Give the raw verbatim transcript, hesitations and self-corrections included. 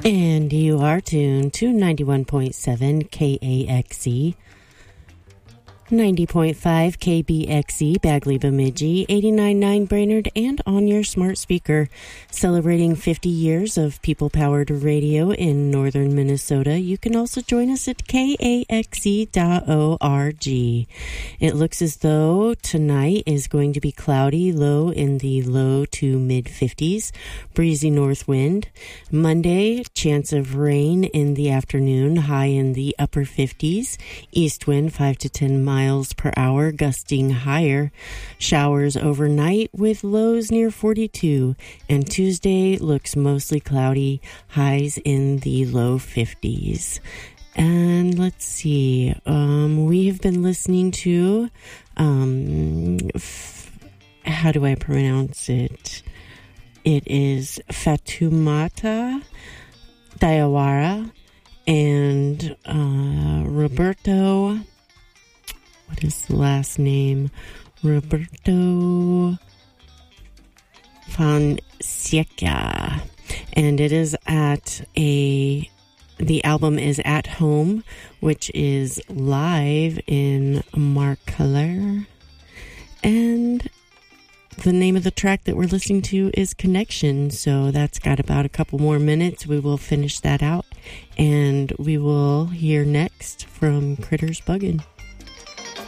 And you are tuned to ninety-one point seven K A X E, ninety point five K B X E, Bagley Bemidji, eighty-nine point nine Brainerd, and on your smart speaker. Celebrating fifty years of people-powered radio in northern Minnesota, you can also join us at K A X E dot org. It looks as though tonight is going to be cloudy, low in the low to mid-fifties, breezy north wind. Monday, chance of rain in the afternoon, high in the upper fifties, east wind five to ten miles per hour, gusting higher. Showers overnight with lows near forty-two, and Tuesday looks mostly cloudy, highs in the low fifties. And let's see, um, we have been listening to, um, f- how do I pronounce it? It is Fatoumata Diawara and uh, Roberto, what is the last name? Roberto Fonseca. And it is at a, the album is At Home, which is live in Markeller. And the name of the track that we're listening to is Connection. So that's got about a couple more minutes. We will finish that out. And we will hear next from Critters Buggin'.